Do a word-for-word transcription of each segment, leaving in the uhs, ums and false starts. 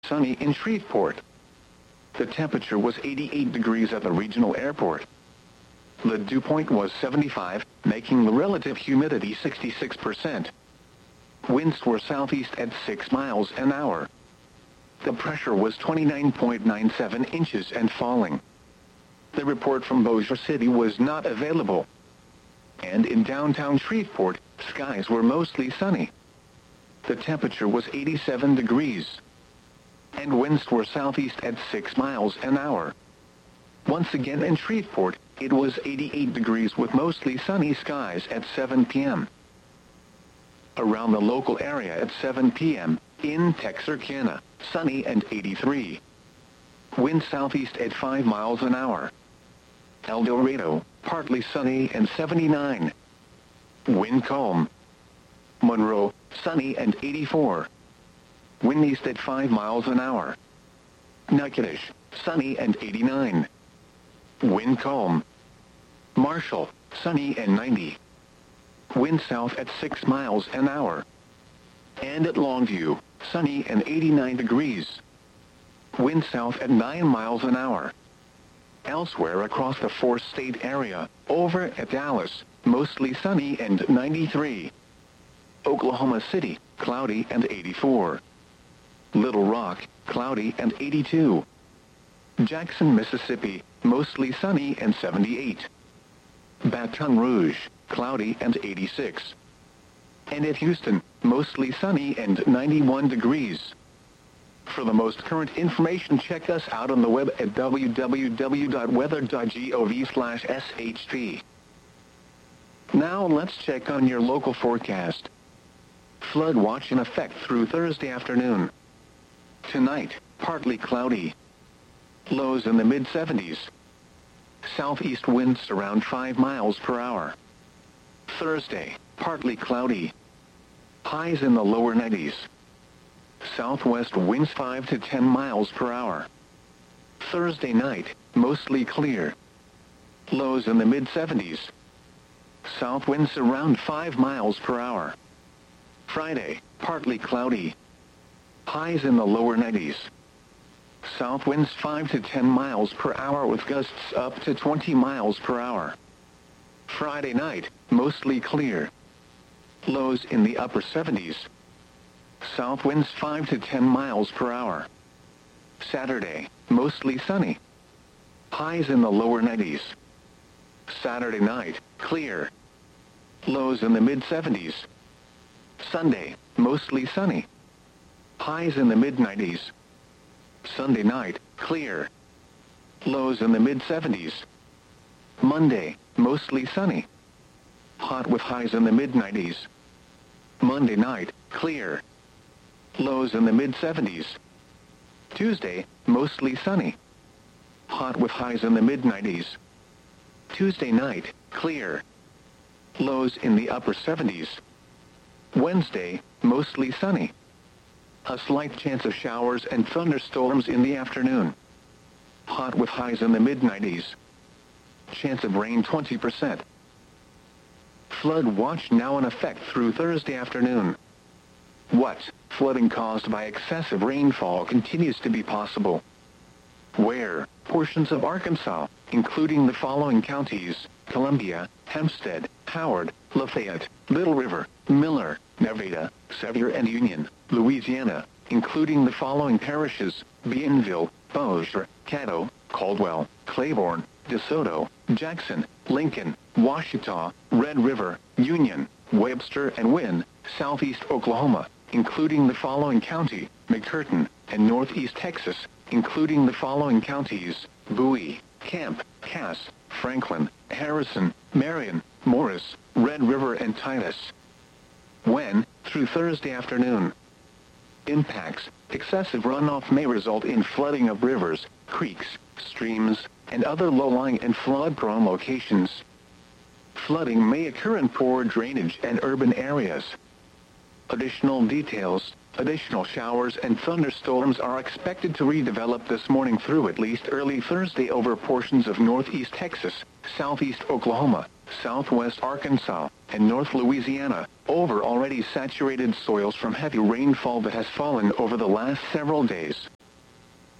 sunny in Shreveport. The temperature was eighty-eight degrees at the regional airport. The dew point was seventy-five, making the relative humidity sixty-six percent. Winds were southeast at six miles an hour. The pressure was twenty-nine point nine seven inches and falling. The report from Bossier City was not available. And in downtown Shreveport, skies were mostly sunny. The temperature was eighty-seven degrees. And winds were southeast at six miles an hour. Once again in Shreveport, it was eighty-eight degrees with mostly sunny skies at seven p m Around the local area at seven p m, in Texarkana, sunny and eighty-three. Wind southeast at five miles an hour. El Dorado, partly sunny and seventy-nine. Wind calm. Monroe, sunny and eighty-four. Wind east at five miles an hour. Natchitoches, sunny and eighty-nine. Wind calm. Marshall, sunny and ninety. Wind south at six miles an hour. And at Longview, sunny and eighty-nine degrees. Wind south at nine miles an hour. Elsewhere across the four-state area, over at Dallas, mostly sunny and ninety-three. Oklahoma City, cloudy and eighty-four. Little Rock, cloudy and eighty-two. Jackson, Mississippi, mostly sunny and seventy-eight. Baton Rouge, cloudy and eighty-six. And at Houston, mostly sunny and ninety-one degrees. For the most current information, check us out on the web at w w w dot weather dot gov slash s h p. Now let's check on your local forecast. Flood watch in effect through Thursday afternoon. Tonight, partly cloudy. Lows in the mid seventies. Southeast winds around five miles per hour. Thursday, partly cloudy. Highs in the lower nineties. Southwest winds five to ten miles per hour. Thursday night, mostly clear. Lows in the mid seventies. South winds around five miles per hour. Friday, partly cloudy. Highs in the lower nineties. South winds five to ten miles per hour with gusts up to twenty miles per hour. Friday night, mostly clear. Lows in the upper seventies. South winds five to ten miles per hour. Saturday, mostly sunny. Highs in the lower nineties. Saturday night, clear. Lows in the mid seventies. Sunday, mostly sunny. Highs in the mid nineties. Sunday night, clear. Lows in the mid seventies. Monday, mostly sunny. Hot with highs in the mid nineties. Monday night, clear. Lows in the mid seventies. Tuesday, mostly sunny. Hot with highs in the mid nineties. Tuesday night, clear. Lows in the upper seventies. Wednesday, mostly sunny. A slight chance of showers and thunderstorms in the afternoon. Hot with highs in the mid nineties. Chance of rain twenty percent. Flood watch now in effect through Thursday afternoon. What? Flooding caused by excessive rainfall continues to be possible. Where? Portions of Arkansas, including the following counties: Columbia, Hempstead, Howard, Lafayette, Little River, Miller, Nevada, Sevier and Union, Louisiana, including the following parishes: Bienville, Bossier, Caddo, Caldwell, Claiborne, DeSoto, Jackson, Lincoln, Washita, Red River, Union, Webster and Wynne, Southeast Oklahoma, including the following county: McCurtain, and Northeast Texas, including the following counties: Bowie, Camp, Cass, Franklin, Harrison, Marion, Morris, Red River and Titus. When? Through Thursday afternoon. Impacts: excessive runoff may result in flooding of rivers, creeks, streams, and other low-lying and flood-prone locations. Flooding may occur in poor drainage and urban areas. Additional details: additional showers and thunderstorms are expected to redevelop this morning through at least early Thursday over portions of northeast Texas, southeast Oklahoma, southwest Arkansas, and north Louisiana, over already saturated soils from heavy rainfall that has fallen over the last several days.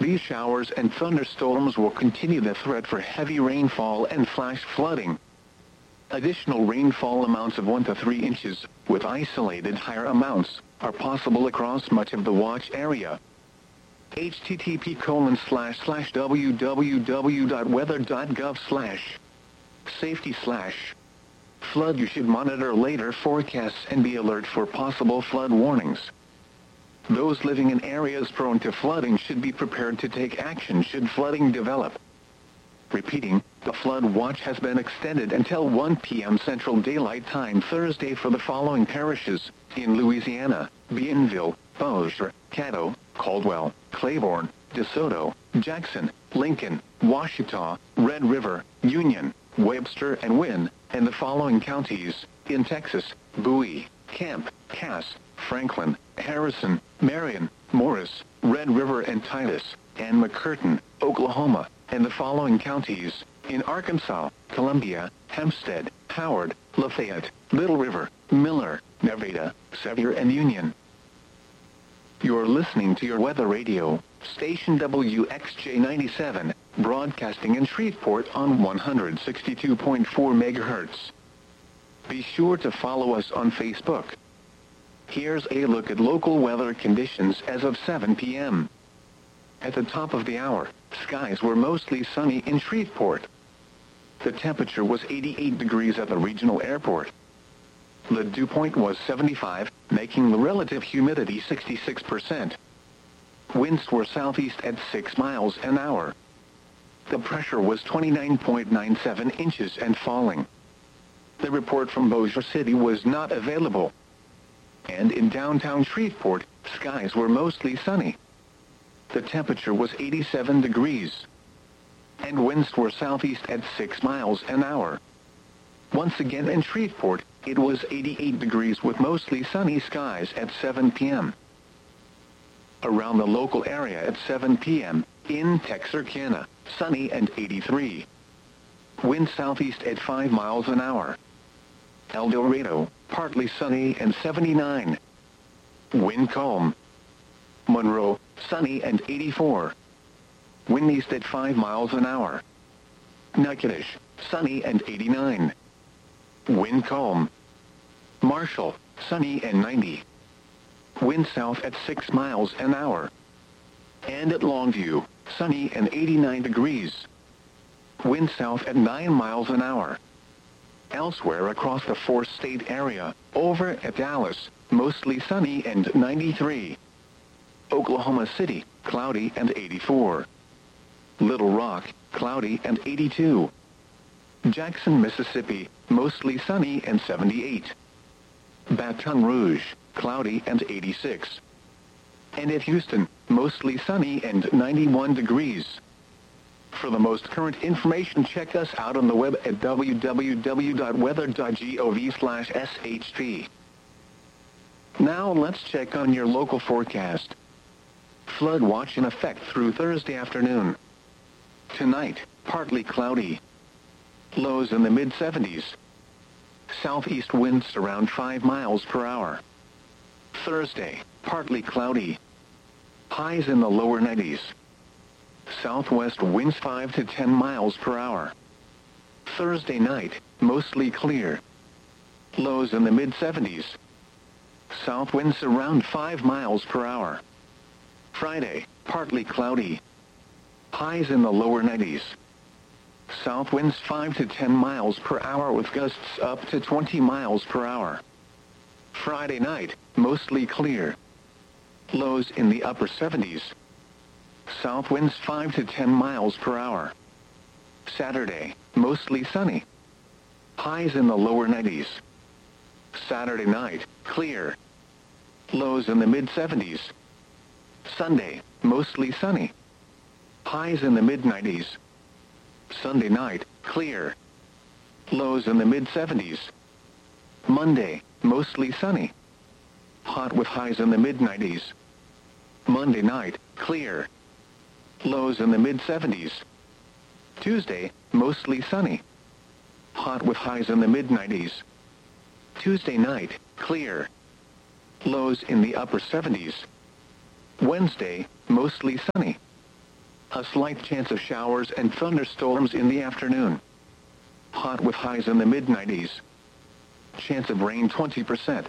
These showers and thunderstorms will continue the threat for heavy rainfall and flash flooding. Additional rainfall amounts of one to three inches, with isolated higher amounts, are possible across much of the watch area. http colon slash slash www.weather.gov slash safety slash flood. You should monitor later forecasts and be alert for possible flood warnings. Those living in areas prone to flooding should be prepared to take action should flooding develop. Repeating, the flood watch has been extended until one p m Central Daylight Time Thursday for the following parishes in Louisiana: Bienville, Bossier, Caddo, Caldwell, Claiborne, DeSoto, Jackson, Lincoln, Ouachita, Red River, Union, Webster, and Wynne, and the following counties in Texas: Bowie, Camp, Cass, Franklin, Harrison, Marion, Morris, Red River, and Titus, and McCurtain, Oklahoma, and the following counties in Arkansas: Columbia, Hempstead, Howard, Lafayette, Little River, Miller, Nevada, Sevier, and Union. You're listening to your weather radio, station W X J ninety-seven, broadcasting in Shreveport on one hundred sixty-two point four megahertz. Be sure to follow us on Facebook. Here's a look at local weather conditions as of seven p m At the top of the hour, skies were mostly sunny in Shreveport. The temperature was eighty-eight degrees at the regional airport. The dew point was seventy-five, making the relative humidity sixty-six percent. Winds were southeast at six miles an hour. The pressure was twenty-nine point nine seven inches and falling. The report from Bossier City was not available. And in downtown Shreveport, skies were mostly sunny. The temperature was eighty-seven degrees. And winds were southeast at six miles an hour. Once again in Shreveport, it was eighty-eight degrees with mostly sunny skies at seven p m Around the local area at seven p m, in Texarkana, sunny and eighty-three. Wind southeast at five miles an hour. El Dorado, partly sunny and seventy-nine. Wind calm. Monroe, sunny and eighty-four. Wind east at five miles an hour. Natchitoches, sunny and eighty-nine. Wind calm. Marshall, sunny and ninety. Wind south at six miles an hour. And at Longview, sunny and eighty-nine degrees. Wind south at nine miles an hour. Elsewhere across the four-state area, over at Dallas, mostly sunny and ninety-three. Oklahoma City, cloudy and eighty-four. Little Rock, cloudy and eighty-two. Jackson, Mississippi, mostly sunny and seventy-eight. Baton Rouge, cloudy and eighty-six. And at Houston, mostly sunny and ninety-one degrees. For the most current information, check us out on the web at w w w dot weather dot gov slash s h p. Now let's check on your local forecast. Flood watch in effect through Thursday afternoon. Tonight, partly cloudy. Lows in the mid seventies. Southeast winds around five miles per hour. Thursday, partly cloudy. Highs in the lower nineties. Southwest winds five to ten miles per hour. Thursday night, mostly clear. Lows in the mid seventies. South winds around five miles per hour. Friday, partly cloudy. Highs in the lower nineties. South winds five to ten miles per hour with gusts up to twenty miles per hour. Friday night, mostly clear. Lows in the upper seventies. South winds five to ten miles per hour. Saturday, mostly sunny. Highs in the lower nineties. Saturday night, clear. Lows in the mid seventies. Sunday, mostly sunny. Highs in the mid nineties. Sunday night, clear. Lows in the mid seventies. Monday, mostly sunny. Hot with highs in the mid nineties. Monday night, clear. Lows in the mid seventies. Tuesday, mostly sunny. Hot with highs in the mid nineties. Tuesday night, clear. Lows in the upper seventies. Wednesday, mostly sunny. A slight chance of showers and thunderstorms in the afternoon. Hot with highs in the mid nineties. Chance of rain twenty percent.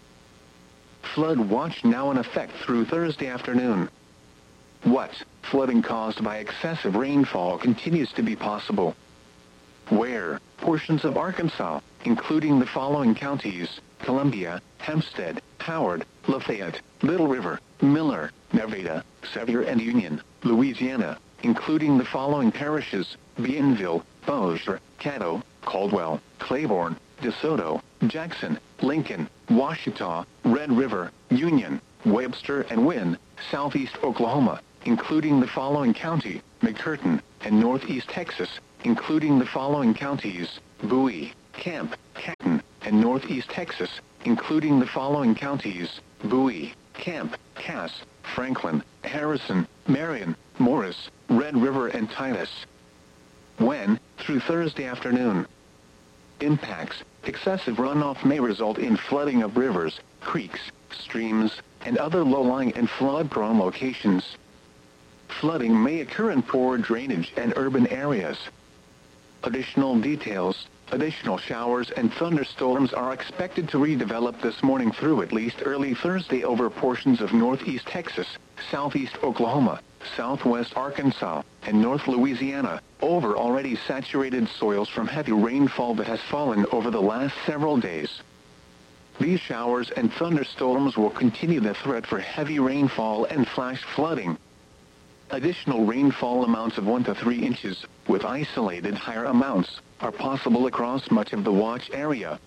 Flood watch now in effect through Thursday afternoon. What? Flooding caused by excessive rainfall continues to be possible. Where? Portions of Arkansas, including the following counties: Columbia, Hempstead, Howard, Lafayette, Little River, Miller, Nevada, Sevier and Union, Louisiana, including the following parishes: Bienville, Bossier, Caddo, Caldwell, Claiborne, DeSoto, Jackson, Lincoln, Ouachita, Red River, Union, Webster and Wynne, Southeast Oklahoma, including the following county: McCurtain, and Northeast Texas, including the following counties: Bowie, Camp, Canton, and Northeast Texas, including the following counties: Bowie, Camp, Cass, Franklin, Harrison, Marion, Morris, Red River and Titus. When? Through Thursday afternoon. Impacts: excessive runoff may result in flooding of rivers, creeks, streams, and other low-lying and flood-prone locations. Flooding may occur in poor drainage and urban areas. Additional details: additional showers and thunderstorms are expected to redevelop this morning through at least early Thursday over portions of northeast Texas, southeast Oklahoma, southwest Arkansas, and north Louisiana, over already saturated soils from heavy rainfall that has fallen over the last several days. These showers and thunderstorms will continue the threat for heavy rainfall and flash flooding. Additional rainfall amounts of one to three inches, with isolated higher amounts, are possible across much of the watch area.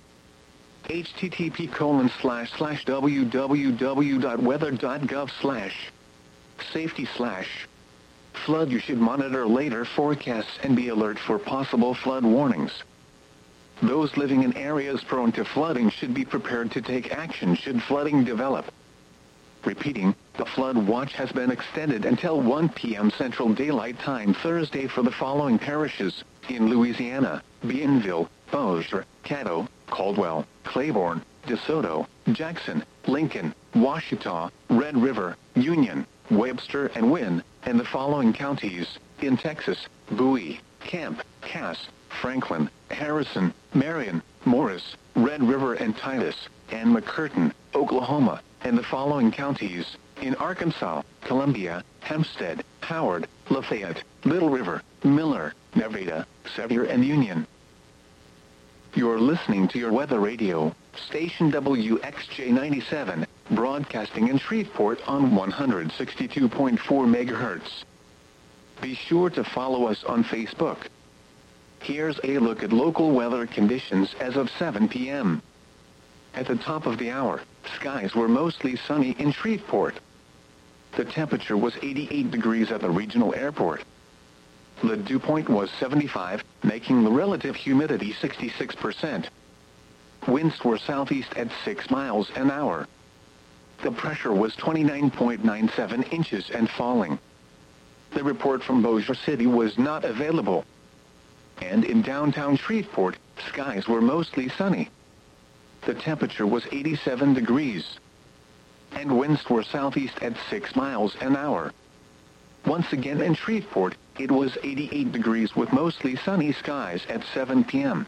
http colon slash slash www.weather.gov slash safety slash flood. You should monitor later forecasts and be alert for possible flood warnings. Those living in areas prone to flooding should be prepared to take action should flooding develop. Repeating, the flood watch has been extended until one p m Central Daylight Time Thursday for the following parishes: in Louisiana: Bienville, Bossier, Caddo, Caldwell, Claiborne, DeSoto, Jackson, Lincoln, Ouachita, Red River, Union, Webster and Wynne, and the following counties: in Texas: Bowie, Camp, Cass, Franklin, Harrison, Marion, Morris, Red River and Titus, and McCurtain, Oklahoma, and the following counties: in Arkansas: Columbia, Hempstead, Howard, Lafayette, Little River, Miller, Nevada, Sevier and Union. You're listening to your weather radio, station W X J ninety-seven, broadcasting in Shreveport on one hundred sixty-two point four megahertz. Be sure to follow us on Facebook. Here's a look at local weather conditions as of seven p m At the top of the hour, skies were mostly sunny in Shreveport. The temperature was eighty-eight degrees at the regional airport. The dew point was seventy-five, making the relative humidity sixty-six percent. Winds were southeast at six miles an hour. The pressure was twenty-nine point nine seven inches and falling. The report from Bossier City was not available. And in downtown Shreveport, skies were mostly sunny. The temperature was eighty-seven degrees. And winds were southeast at six miles an hour. Once again in Shreveport, it was eighty-eight degrees with mostly sunny skies at seven p m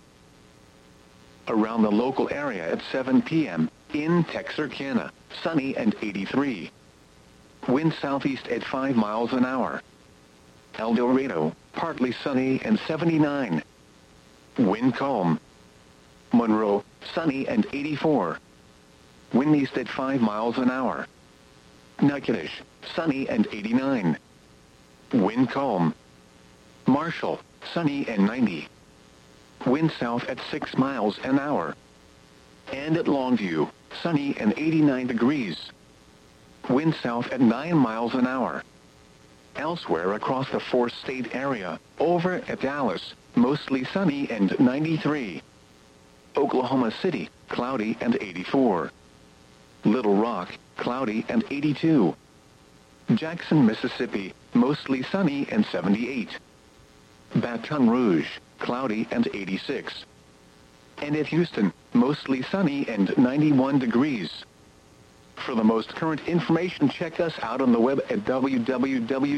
Around the local area at seven p m, in Texarkana, sunny and eighty-three. Wind southeast at five miles an hour. El Dorado, partly sunny and seventy-nine. Wind calm. Monroe, sunny and eighty-four. Wind east at five miles an hour. Natchitoches, sunny and eighty-nine. Wind calm. Marshall, sunny and ninety. Wind south at six miles an hour. And at Longview, sunny and eighty-nine degrees. Wind south at nine miles an hour. Elsewhere across the four-state area, over at Dallas, mostly sunny and ninety-three. Oklahoma City, cloudy and eighty-four. Little Rock, cloudy and eighty-two. Jackson, Mississippi, mostly sunny and seventy-eight. Baton Rouge, cloudy and eighty-six. And at Houston, mostly sunny and ninety-one degrees. For the most current information, check us out on the web at w w w